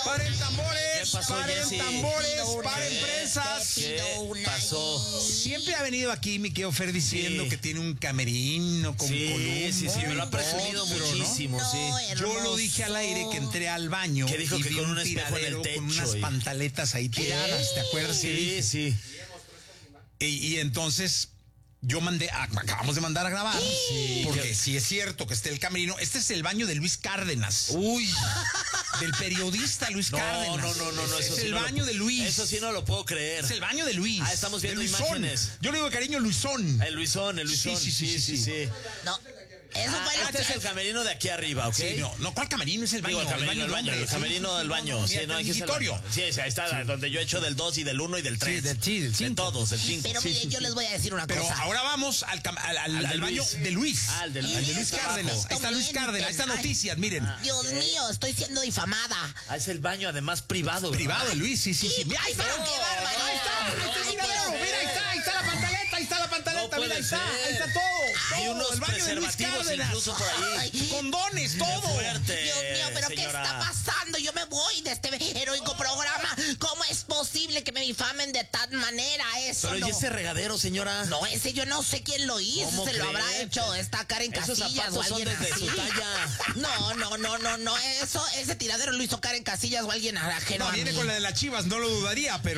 Paren tambores, ¿Qué pasó, paren Jessy? tambores, paren prensas. ¿Qué pasó? Siempre ha venido aquí mi querido Fer diciendo Sí. que tiene un camerino con columnas. Sí, me lo ha presumido muchísimo, sí. Yo lo dije al aire que entré al baño. Que dijo y que vi con un espejo en el tiradero techo con unas y- pantaletas ahí tiradas, ¿te acuerdas? que dije? Sí. Y entonces acabamos de mandar a grabar. Sí. Porque sí es cierto que está el camerino. Este es el baño de Luis Cárdenas. Uy. Del periodista Luis Cárdenas. No, Es eso sí el no baño lo- de Luis. Eso sí no lo puedo creer. Es el baño de Luis. Ah, estamos viendo de Luisón. imágenes. Yo le digo de cariño Luisón. El Luisón. Sí. No, eso fue lo Este que... es el camerino de aquí arriba, ¿ok? Sí, no, ¿cuál camerino? Es el baño. Digo, el camerino del baño. hombre. El camerino del baño. Sí, Mira, no, el aquí está el mingitorio. baño. Sí, ahí está, donde yo he hecho del 2 y del 1 y del 3. del De cinco. todos, del 5. Pero mire, yo les voy a decir una Pero cosa. ahora vamos al de baño Luis. de Luis. Ah, el de Al de Luis abajo. Cárdenas. Ahí está Luis Cárdenas. Ahí están noticias, miren. Dios mío, estoy siendo difamada. Ah, es el baño además privado. ¿verdad? Privado de Luis, sí. Mira, ahí está. Pero qué barbaridad. Ahí está el tiradero. Mira, ahí está la pantaleta. No puede Mira, ahí está ser. todo. Y todo, unos el baño de Luis preservativos Cárdenas. incluso por ahí. Condones, todo. Qué fuerte. Dios mío, pero señora. ¿qué está pasando? Yo me voy de este heroico programa. ¿Cómo es posible que me difamen de tal manera? Eso Pero no. ¿y ese regadero, señora? No, ese yo no sé quién lo hizo. ¿Cómo Se lo habrá cree? hecho esta Karen Esos Casillas o zapatos son alguien desde así. su talla. No. Ese tiradero lo hizo Karen Casillas o alguien ajeno No, a viene mí. con la de las Chivas, no lo dudaría, pero